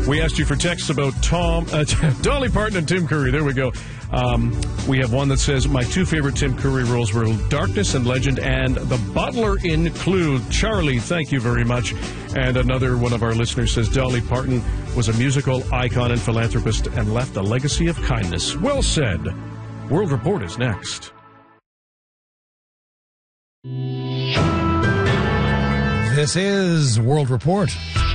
We asked you for texts about Dolly Parton and Tim Curry. There we go. We have one that says, my two favorite Tim Curry roles were Darkness and Legend and The Butler in Clue. Charlie, thank you very much. And another one of our listeners says, Dolly Parton was a musical icon and philanthropist and left a legacy of kindness. Well said. World Report is next. This is World Report.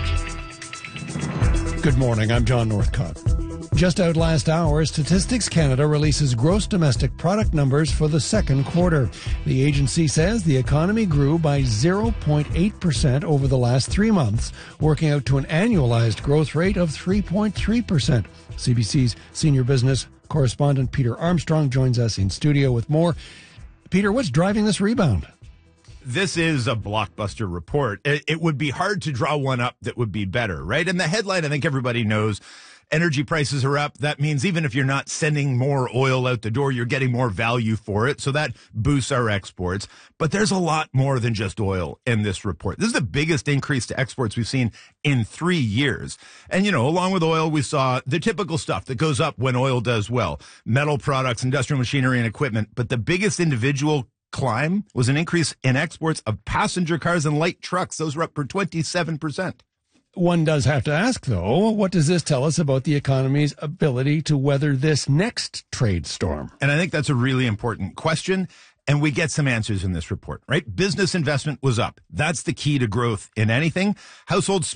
Good morning, I'm John Northcott. Just out last hour, Statistics Canada releases gross domestic product numbers for the second quarter. The agency says the economy grew by 0.8% over the last 3 months, working out to an annualized growth rate of 3.3%. CBC's senior business correspondent Peter Armstrong joins us in studio with more. Peter, what's driving this rebound? This is a blockbuster report. It would be hard to draw one up that would be better, right? And the headline, I think everybody knows, energy prices are up. That means even if you're not sending more oil out the door, you're getting more value for it. So that boosts our exports. But there's a lot more than just oil in this report. This is the biggest increase to exports we've seen in 3 years. And, you know, along with oil, we saw the typical stuff that goes up when oil does well. Metal products, industrial machinery and equipment. But the biggest individual climb was an increase in exports of passenger cars and light trucks. Those were up for 27%. One does have to ask, though, what does this tell us about the economy's ability to weather this next trade storm? And I think that's a really important question. And we get some answers in this report, right? Business investment was up. That's the key to growth in anything. Household